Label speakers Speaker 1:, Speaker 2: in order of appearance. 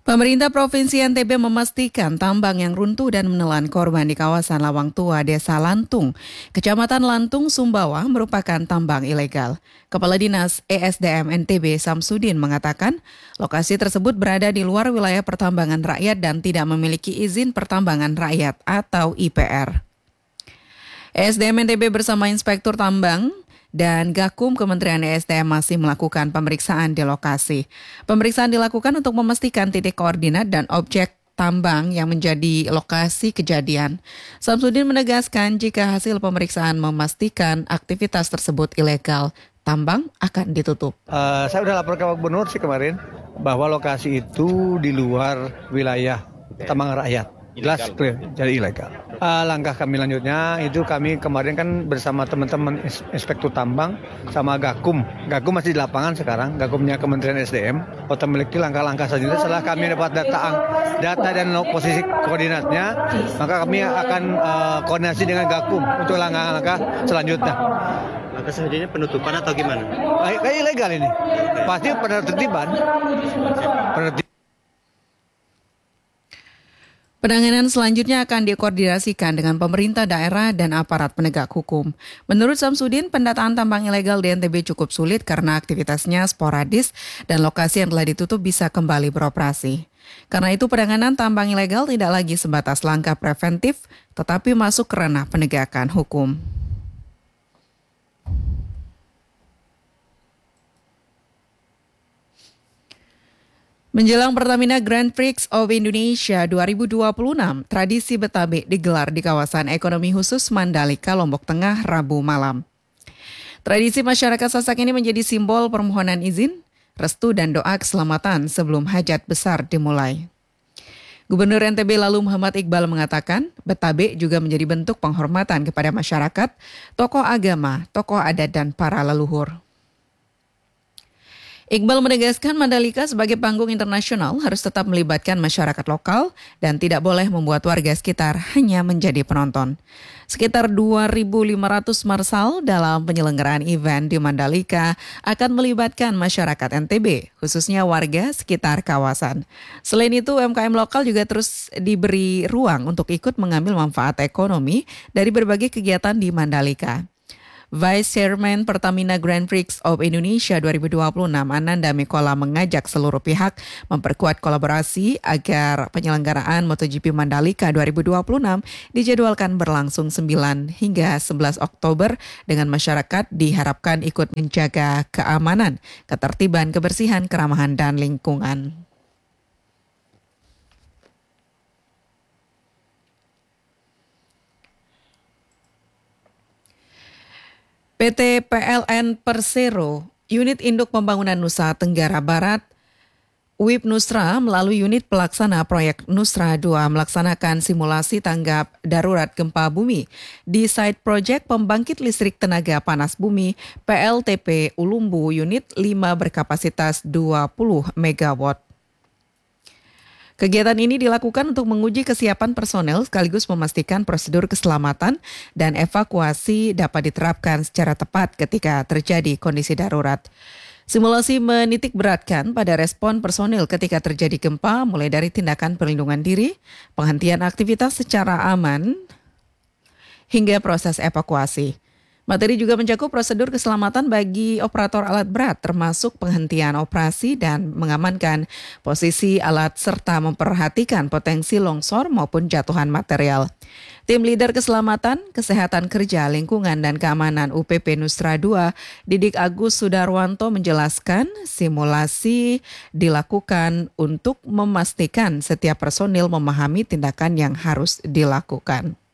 Speaker 1: Pemerintah Provinsi NTB memastikan tambang yang runtuh dan menelan korban di kawasan Lawang Tua, Desa Lantung, Kecamatan Lantung, Sumbawa merupakan tambang ilegal. Kepala Dinas ESDM NTB Samsudin mengatakan lokasi tersebut berada di luar wilayah pertambangan rakyat dan tidak memiliki izin pertambangan rakyat atau IPR. ESDM NTB bersama Inspektur Tambang dan Gakum Kementerian ESDM masih melakukan pemeriksaan di lokasi. Pemeriksaan dilakukan untuk memastikan titik koordinat dan objek tambang yang menjadi lokasi kejadian. Samsudin menegaskan jika hasil pemeriksaan memastikan aktivitas tersebut ilegal, tambang akan ditutup.
Speaker 2: Saya sudah lapor ke Pak Gubernur sih kemarin bahwa lokasi itu di luar wilayah tambang rakyat. Jelas jadi ilegal. Langkah kami lanjutnya itu kami kemarin kan bersama teman-teman Inspektur Tambang sama Gakum. Gakum masih di lapangan sekarang, Gakumnya Kementerian SDM. Kota memiliki langkah-langkah selanjutnya setelah kami dapat data dan posisi koordinatnya, maka kami akan koordinasi dengan Gakum untuk langkah-langkah selanjutnya.
Speaker 3: Langkah selanjutnya penutupan atau gimana?
Speaker 2: Kayak ilegal ini. Pasti penertiban.
Speaker 1: Penanganan selanjutnya akan dikoordinasikan dengan pemerintah daerah dan aparat penegak hukum. Menurut Samsudin, pendataan tambang ilegal di NTB cukup sulit karena aktivitasnya sporadis dan lokasi yang telah ditutup bisa kembali beroperasi. Karena itu penanganan tambang ilegal tidak lagi sebatas langkah preventif, tetapi masuk ke ranah penegakan hukum. Menjelang Pertamina Grand Prix of Indonesia 2026, tradisi Betabe digelar di kawasan ekonomi khusus Mandalika, Lombok Tengah, Rabu malam. Tradisi masyarakat Sasak ini menjadi simbol permohonan izin, restu dan doa keselamatan sebelum hajat besar dimulai. Gubernur NTB lalu Muhammad Iqbal mengatakan, Betabe juga menjadi bentuk penghormatan kepada masyarakat, tokoh agama, tokoh adat dan para leluhur. Iqbal menegaskan Mandalika sebagai panggung internasional harus tetap melibatkan masyarakat lokal dan tidak boleh membuat warga sekitar hanya menjadi penonton. Sekitar 2.500 marsal dalam penyelenggaraan event di Mandalika akan melibatkan masyarakat NTB, khususnya warga sekitar kawasan. Selain itu, UMKM lokal juga terus diberi ruang untuk ikut mengambil manfaat ekonomi dari berbagai kegiatan di Mandalika. Vice Chairman Pertamina Grand Prix of Indonesia 2026 Ananda Mikola mengajak seluruh pihak memperkuat kolaborasi agar penyelenggaraan MotoGP Mandalika 2026 dijadwalkan berlangsung 9 hingga 11 Oktober dengan masyarakat diharapkan ikut menjaga keamanan, ketertiban, kebersihan, keramahan, dan lingkungan. PT PLN Persero, Unit Induk Pembangunan Nusa Tenggara Barat, WIP Nusra melalui unit pelaksana proyek Nusra 2 melaksanakan simulasi tanggap darurat gempa bumi di site proyek pembangkit listrik tenaga panas bumi PLTP Ulumbu unit 5 berkapasitas 20 MW. Kegiatan ini dilakukan untuk menguji kesiapan personel sekaligus memastikan prosedur keselamatan dan evakuasi dapat diterapkan secara tepat ketika terjadi kondisi darurat. Simulasi menitik beratkan pada respon personil ketika terjadi gempa, mulai dari tindakan perlindungan diri, penghentian aktivitas secara aman, hingga proses evakuasi. Materi juga mencakup prosedur keselamatan bagi operator alat berat termasuk penghentian operasi dan mengamankan posisi alat serta memperhatikan potensi longsor maupun jatuhan material. Tim Leader Keselamatan, Kesehatan Kerja, Lingkungan dan Keamanan UPP Nusra 2, Didik Agus Sudarwanto menjelaskan simulasi dilakukan untuk memastikan setiap personil memahami tindakan yang harus dilakukan.